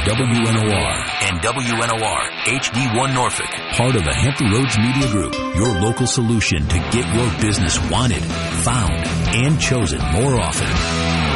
WNOR. And WNOR HD1 Norfolk. Part of the Hampton Roads Media Group, your local solution to get your business wanted, found, and chosen more often.